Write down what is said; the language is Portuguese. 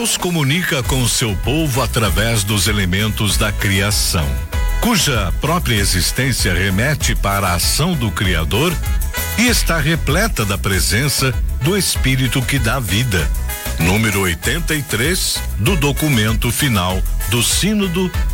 Deus comunica com seu povo através dos elementos da criação, cuja própria existência remete para a ação do Criador e está repleta da presença do Espírito que dá vida. Número 83 do documento final do Sínodo